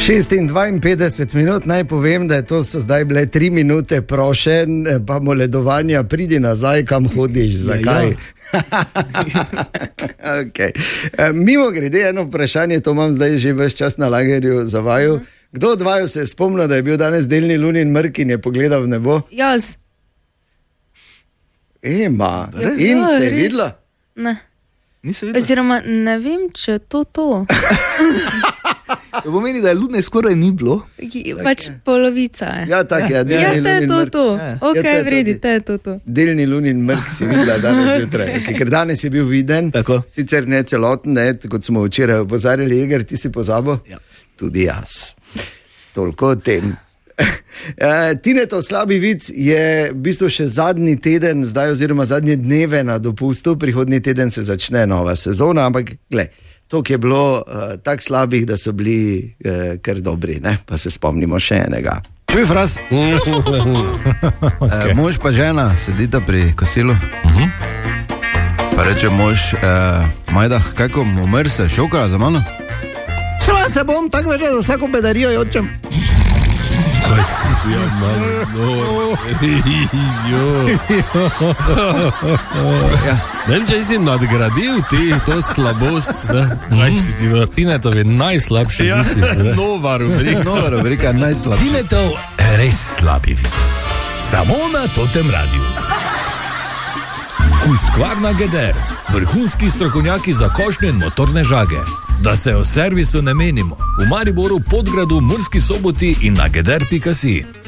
6:52 minut, naj povem, da so zdaj bile 3 minute prošen, pa moledovanja, pridi nazaj, kam hodiš, zakaj? Okay. Mimo grede, eno vprašanje, to imam zdaj že ves čas na lagerju za vaju. Kdo od vaju se je spomnil, da je bil danes delni lunin mrk in je pogledal v nebo? Jaz. Ema, in se je videla? Ne. Nisi videla? Oziroma, ne vem, če to. To pomeni, da je lune skoraj ni bilo. Pač polovica je. Ja, tako je. Ja, te je to. Ok, vredi, te je to. Delni lunin mrk si videla danes jutraj. Okay, ker danes je bil viden, tako. Sicer ne celoten, ne, kot smo včeraj opozarjali, Eger, ti si pozabil? Ja. Tudi jaz. Toliko o tem. Tinetov slabi vic je v bistvu še zadnji teden, zdaj oziroma zadnje dneve na dopustu, prihodnji teden se začne nova sezona, ampak glej, to je bilo tako slabih, da so bili kar dobri, ne? Pa se spomnimo še enega. Čuj, Fras, okay. Mož pa žena sedita pri kosilu, pa reče mož, Majda, kako umr se, šokala za mano? Sva se bom, tako več, da vsako bedarijo jočem. Kaj si ti, ja, malo, ne vem, če si nadgradil ti to slabost, kaj si ti, Tinetovi najslabši vici. Nova rubrika, najslabši. Tinetov res slabi vic. Samo na Totem Radiu. Husqvarna Geder, vrhunski strokovnjaki za košnje in motorne žage. Da se o servisu ne menimo. V Mariboru, Podgradu, Murski Soboti in na geder.si.